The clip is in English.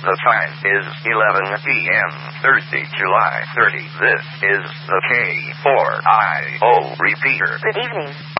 The time is 11 p.m. Thursday, July 30. This is the K4IO repeater. Good evening.